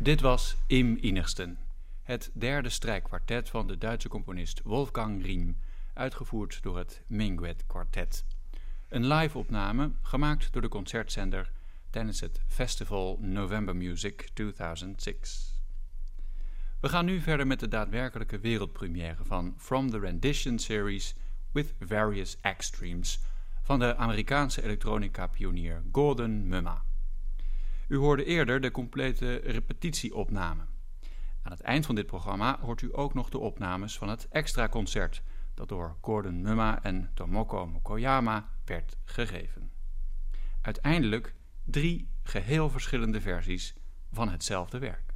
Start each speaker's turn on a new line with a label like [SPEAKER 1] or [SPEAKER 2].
[SPEAKER 1] Dit was Im Innigsten, het derde strijkkwartet van de Duitse componist Wolfgang Riem, uitgevoerd door het Minguet Quartet. Een live-opname gemaakt door de concertzender tijdens het festival November Music 2006. We gaan nu verder met de daadwerkelijke wereldpremière van From the Rendition Series with Various Extremes van de Amerikaanse elektronica-pionier Gordon Mumma. U hoorde eerder de complete repetitieopname. Aan het eind van dit programma hoort u ook nog de opnames van het extra concert dat door Gordon Mumma en Tomoko Mukoyama werd gegeven. Uiteindelijk 3 geheel verschillende versies van hetzelfde werk.